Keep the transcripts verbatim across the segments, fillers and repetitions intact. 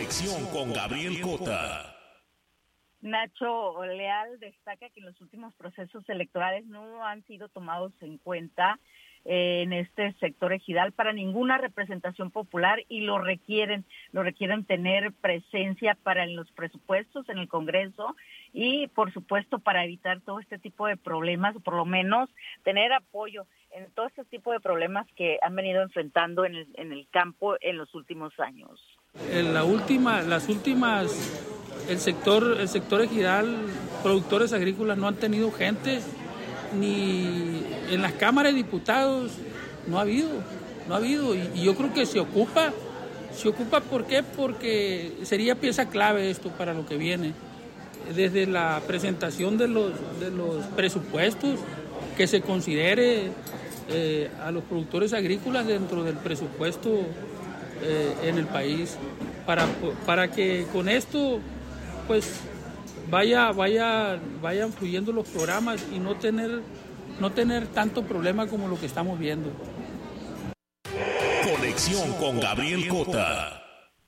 Conexión con Gabriel Cota. Nacho Leal destaca que en los últimos procesos electorales no han sido tomados en cuenta eh, en este sector ejidal para ninguna representación popular y lo requieren, lo requieren tener presencia para en los presupuestos en el Congreso y por supuesto para evitar todo este tipo de problemas, o por lo menos tener apoyo en todo este tipo de problemas que han venido enfrentando en el, en el campo en los últimos años. En la última, las últimas, el sector, el sector ejidal, productores agrícolas no han tenido gente, ni en las cámaras de diputados no ha habido, no ha habido, y, y yo creo que se ocupa, se ocupa, ¿por qué? Porque sería pieza clave esto para lo que viene, desde la presentación de los, de los presupuestos, que se considere eh, a los productores agrícolas dentro del presupuesto eh, en el país, para, para que con esto pues vaya, vaya, vayan fluyendo los programas y no tener, no tener tanto problema como lo que estamos viendo. Conexión con Gabriel Cota.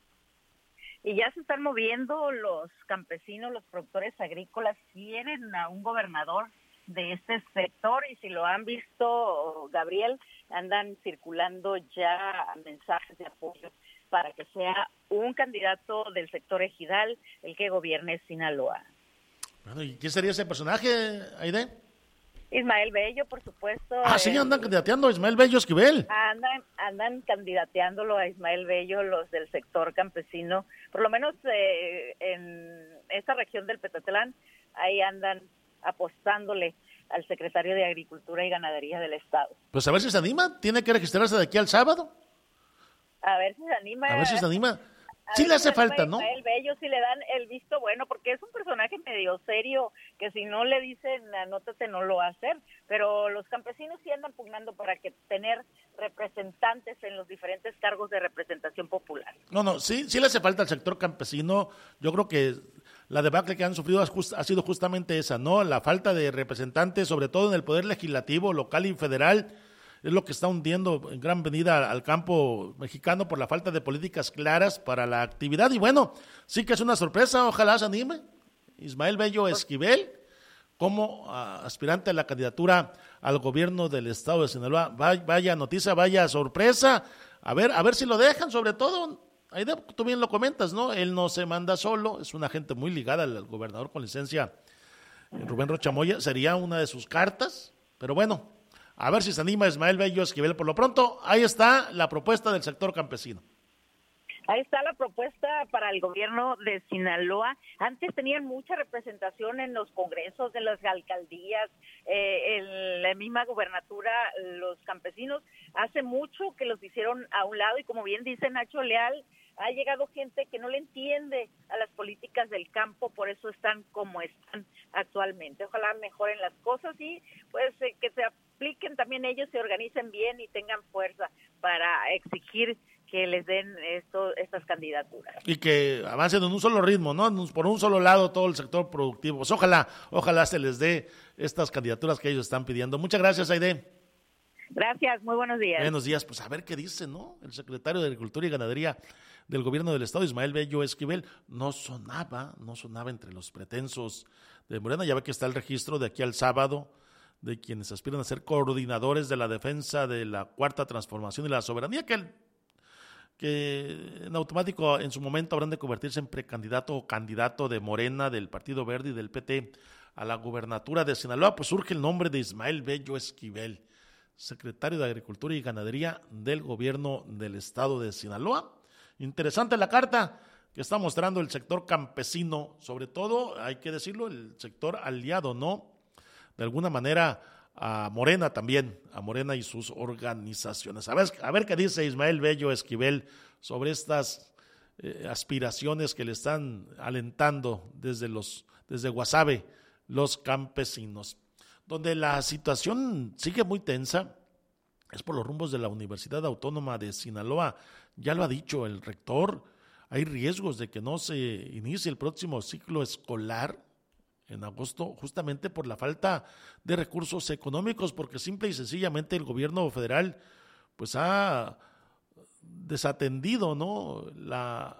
Y ya se están moviendo los campesinos, los productores agrícolas, quieren a un gobernador de este sector y si lo han visto, Gabriel, andan circulando ya mensajes de apoyo para que sea un candidato del sector ejidal el que gobierne Sinaloa. Bueno, ¿y quién sería ese personaje, Aide? Ismael Bello, por supuesto. Ah, sí, andan candidateando a Ismael Bello Esquivel. Andan, andan candidateándolo a Ismael Bello los del sector campesino, por lo menos eh, en esta región del Petatlán, ahí andan apostándole al secretario de Agricultura y Ganadería del Estado. Pues a ver si se anima, tiene que registrarse de aquí al sábado. A ver si se anima. A ver si se anima. Sí le hace falta, ¿no? El Bello, si le dan el visto bueno, porque es un personaje medio serio, que si no le dicen anótate no lo va a hacer, pero los campesinos sí andan pugnando para que tener representantes en los diferentes cargos de representación popular. No, no, sí, sí le hace falta al sector campesino. Yo creo que la debacle que han sufrido ha sido justamente esa, ¿no? La falta de representantes, sobre todo en el poder legislativo, local y federal, es lo que está hundiendo en gran medida al campo mexicano por la falta de políticas claras para la actividad. Y bueno, sí que es una sorpresa, ojalá se anime Ismael Bello Esquivel como uh, aspirante a la candidatura al gobierno del estado de Sinaloa. Vaya, vaya noticia, vaya sorpresa. A ver, a ver si lo dejan, sobre todo. Ahí tú bien lo comentas, ¿no? Él no se manda solo, es una gente muy ligada al gobernador con licencia, Rubén Rocha Moya, sería una de sus cartas, pero bueno, a ver si se anima Ismael Bello Esquivel. Por lo pronto, ahí está la propuesta del sector campesino. Ahí está la propuesta para el gobierno de Sinaloa. Antes tenían mucha representación en los congresos, en las alcaldías, eh, en la misma gubernatura, los campesinos. Hace mucho que los hicieron a un lado y como bien dice Nacho Leal, ha llegado gente que no le entiende a las políticas del campo, por eso están como están actualmente. Ojalá mejoren las cosas y pues eh, que se apliquen también ellos, se organicen bien y tengan fuerza para exigir que les den esto, estas candidaturas. Y que avancen en un solo ritmo, ¿no? Por un solo lado todo el sector productivo. Pues ojalá, ojalá se les dé estas candidaturas que ellos están pidiendo. Muchas gracias, Aide. Gracias, muy buenos días. Buenos días, pues a ver qué dice, ¿no? El secretario de Agricultura y Ganadería del gobierno del estado, Ismael Bello Esquivel, no sonaba, no sonaba entre los pretensos de Morena. Ya ve que está el registro de aquí al sábado de quienes aspiran a ser coordinadores de la defensa de la cuarta transformación y la soberanía, que, el, que en automático en su momento habrán de convertirse en precandidato o candidato de Morena, del Partido Verde y del P T a la gubernatura de Sinaloa. Pues surge el nombre de Ismael Bello Esquivel, secretario de Agricultura y Ganadería del gobierno del estado de Sinaloa. Interesante la carta que está mostrando el sector campesino, sobre todo, hay que decirlo, el sector aliado, ¿no? De alguna manera a Morena también, a Morena y sus organizaciones. A ver, a ver qué dice Ismael Bello Esquivel sobre estas eh, aspiraciones que le están alentando desde los desde Guasave los campesinos. Donde la situación sigue muy tensa es por los rumbos de la Universidad Autónoma de Sinaloa. Ya lo ha dicho el rector, hay riesgos de que no se inicie el próximo ciclo escolar en agosto, justamente por la falta de recursos económicos, porque simple y sencillamente el gobierno federal pues ha desatendido, ¿no? la,